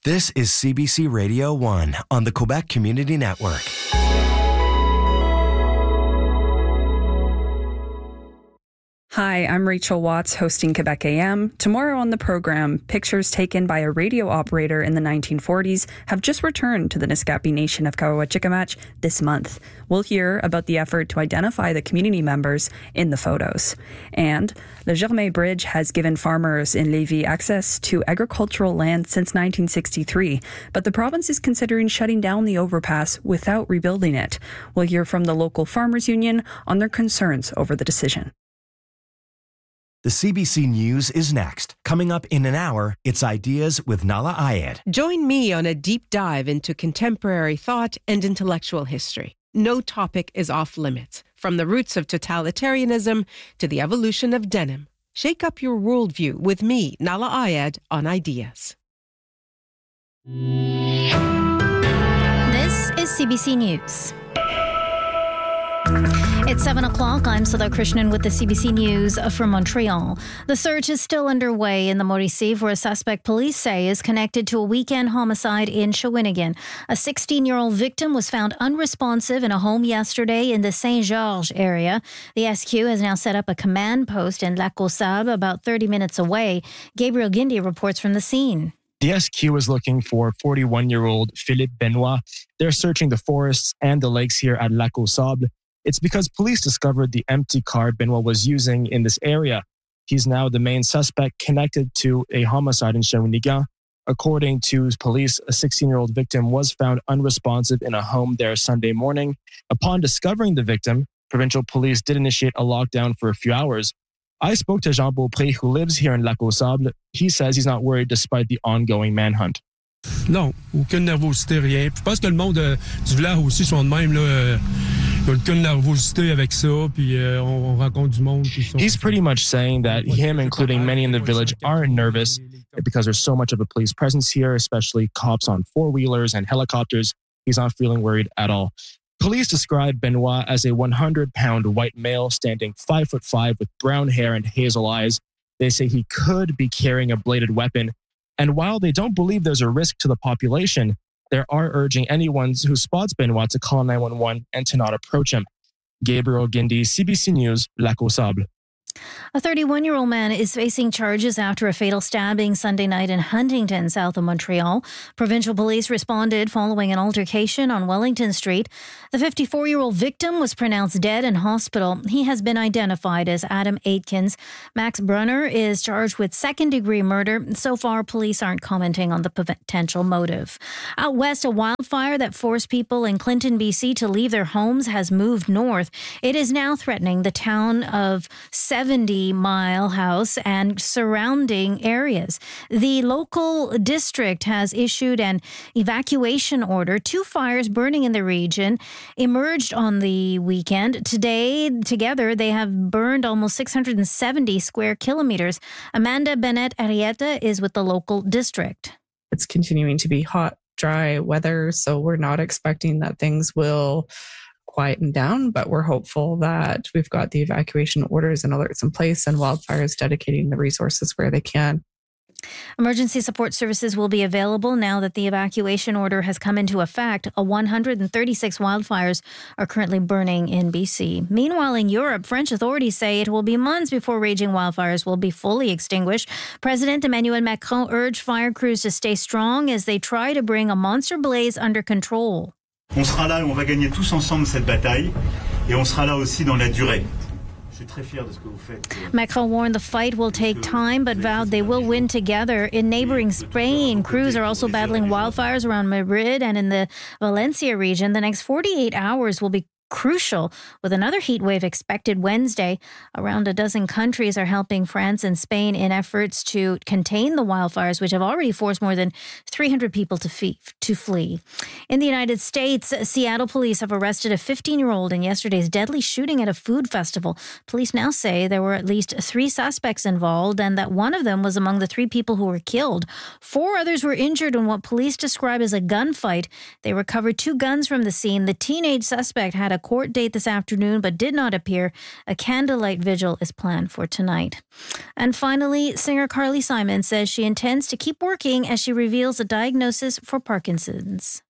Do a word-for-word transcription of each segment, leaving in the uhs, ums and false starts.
This is C B C Radio one on the Quebec Community Network. Hi, I'm Rachel Watts, hosting Quebec A M. Tomorrow on the program, pictures taken by a radio operator in the nineteen forties have just returned to the Niskapi Nation of Kawachikamatch this month. We'll hear about the effort to identify the community members in the photos. And the Germain Bridge has given farmers in Lévis access to agricultural land since nineteen sixty-three, but the province is considering shutting down the overpass without rebuilding it. We'll hear from the local farmers union on their concerns over the decision. The C B C News is next. Coming up in an hour, it's Ideas with Nahlah Ayed. Join me on a deep dive into contemporary thought and intellectual history. No topic is off limits, from the roots of totalitarianism to the evolution of denim. Shake up your worldview with me, Nahlah Ayed, on Ideas. This is C B C News. It's seven o'clock. I'm Sudha Krishnan with the C B C News from Montreal. The search is still underway in the Mauricie where a suspect police say is connected to a weekend homicide in Shawinigan. A sixteen-year-old victim was found unresponsive in a home yesterday in the Saint-Georges area. The S Q has now set up a command post in Lac aux Sables, about thirty minutes away. Gabriel Guindy reports from the scene. The S Q is looking for forty-one-year-old Philippe Benoit. They're searching the forests and the lakes here at Lac aux Sables. It's because police discovered the empty car Benoit was using in this area. He's now the main suspect connected to a homicide in Shawinigan. According to police, a sixteen-year-old victim was found unresponsive in a home there Sunday morning. Upon discovering the victim, provincial police did initiate a lockdown for a few hours. I spoke to Jean Beaupré, who lives here in Lac aux Sables. He says he's not worried despite the ongoing manhunt. Non, aucune nervosité, rien. Je pense que le monde euh, du village aussi sont de même, là. Euh, il y a aucune nervosité avec ça, puis euh, on, on rencontre du monde. Qui sont... He's pretty much saying that him, including many in the village, aren't nervous because there's so much of a police presence here, especially cops on four-wheelers and helicopters. He's not feeling worried at all. Police describe Benoit as a one hundred pound white male standing five foot five with brown hair and hazel eyes. They say he could be carrying a bladed weapon. And while they don't believe there's a risk to the population, they are urging anyone who spots Benoit to call nine one one and to not approach him. Gabriel Guindy, C B C News, Lac aux Sables. A thirty-one-year-old man is facing charges after a fatal stabbing Sunday night in Huntington, south of Montreal. Provincial police responded following an altercation on Wellington Street. The fifty-four-year-old victim was pronounced dead in hospital. He has been identified as Adam Aitkins. Max Brunner is charged with second-degree murder. So far, police aren't commenting on the potential motive. Out west, a wildfire that forced people in Clinton, B C to leave their homes has moved north. It is now threatening the town of seventy Mile House and surrounding areas. The local district has issued an evacuation order. Two fires burning in the region emerged on the weekend. Today, together, they have burned almost six hundred seventy square kilometers. Amanda Bennett Arietta is with the local district. It's continuing to be hot, dry weather, so we're not expecting that things will quieten down, but we're hopeful that we've got the evacuation orders and alerts in place and wildfires dedicating the resources where they can. Emergency support services will be available now that the evacuation order has come into effect. A one hundred thirty-six wildfires are currently burning in B C. Meanwhile, in Europe, French authorities say it will be months before raging wildfires will be fully extinguished. President Emmanuel Macron urged fire crews to stay strong as they try to bring a monster blaze under control. On sera là et on va gagner tous ensemble cette bataille et on sera là aussi dans la durée. Je suis très fier de ce que vous faites. Macron warned the fight will take time but vowed they will win together. In neighboring Spain, crews are also battling wildfires around Madrid and in the Valencia region. The next forty-eight hours will be crucial, with another heat wave expected Wednesday. Around a dozen countries are helping France and Spain in efforts to contain the wildfires, which have already forced more than three hundred people to, fee- to flee. In the United States, Seattle police have arrested a fifteen-year-old in yesterday's deadly shooting at a food festival. Police now say there were at least three suspects involved and that one of them was among the three people who were killed. Four others were injured in what police describe as a gunfight. They recovered two guns from the scene. The teenage suspect had a court date this afternoon but did not appear. A candlelight vigil is planned for tonight. And finally, singer Carly Simon says she intends to keep working as she reveals a diagnosis for Parkinson's.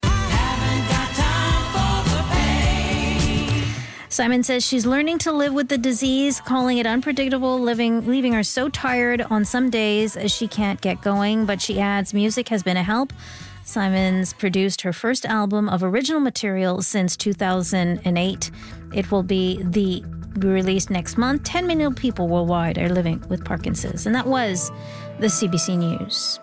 Simon says she's learning to live with the disease, calling it unpredictable, living, leaving her so tired on some days as she can't get going. But she adds music has been a help. Simon's produced her first album of original material since two thousand eight. It will be the be released next month. ten million people worldwide are living with Parkinson's. And that was the C B C News.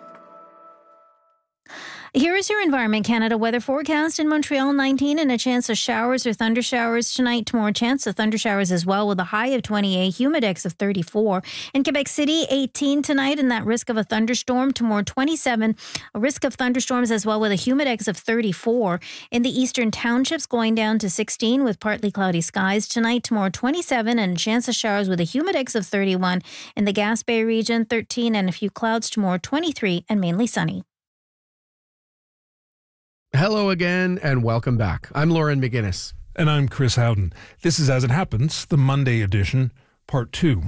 Here is your Environment Canada weather forecast. In Montreal, nineteen and a chance of showers or thunder showers tonight. Tomorrow, chance of thunder showers as well with a high of twenty-eight, humidex of thirty-four. In Quebec City, eighteen tonight and that risk of a thunderstorm. Tomorrow, twenty-seven, a risk of thunderstorms as well with a humidex of thirty-four. In the eastern townships, going down to sixteen with partly cloudy skies. Tonight, tomorrow, twenty-seven and a chance of showers with a humidex of thirty-one. In the Gaspé region, thirteen and a few clouds. Tomorrow, twenty-three and mainly sunny. Hello again and welcome back. I'm Lauren McGinnis. And I'm Chris Howden. This is As It Happens, the Monday edition, part two.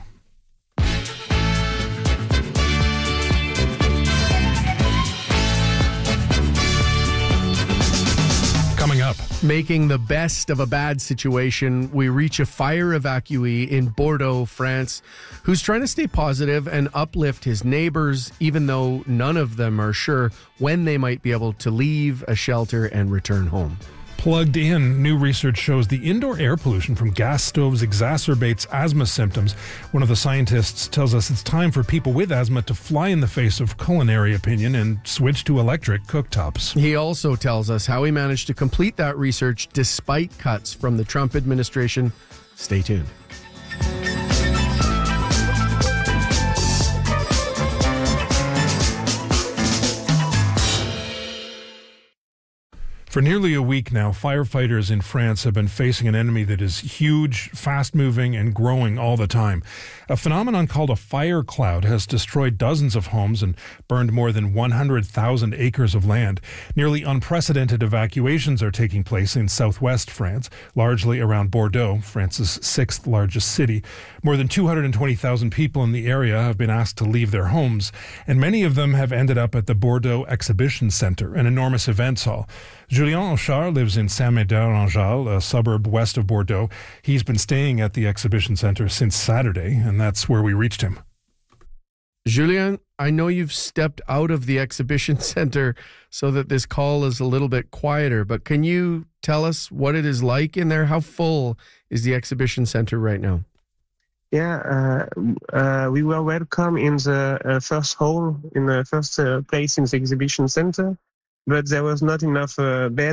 Coming up. Making the best of a bad situation, we reach a fire evacuee in Bordeaux, France, who's trying to stay positive and uplift his neighbors, even though none of them are sure when they might be able to leave a shelter and return home. Plugged in, new research shows the indoor air pollution from gas stoves exacerbates asthma symptoms. One of the scientists tells us it's time for people with asthma to fly in the face of culinary opinion and switch to electric cooktops. He also tells us how he managed to complete that research despite cuts from the Trump administration. Stay tuned. For nearly a week now, firefighters in France have been facing an enemy that is huge, fast-moving, and growing all the time. A phenomenon called a fire cloud has destroyed dozens of homes and burned more than one hundred thousand acres of land. Nearly unprecedented evacuations are taking place in southwest France, largely around Bordeaux, France's sixth largest city. More than two hundred twenty thousand people in the area have been asked to leave their homes, and many of them have ended up at the Bordeaux Exhibition Centre, an enormous events hall. Julien Auchard lives in Saint-Médard-en-Jalles, a suburb west of Bordeaux. He's been staying at the exhibition centre since Saturday, and that's where we reached him. Julien, I know you've stepped out of the exhibition centre so that this call is a little bit quieter, but can you tell us what it is like in there? How full is the exhibition centre right now? Yeah, uh, uh, we were welcome in the uh, first hall, in the first uh, place in the exhibition center, but there was not enough uh, beds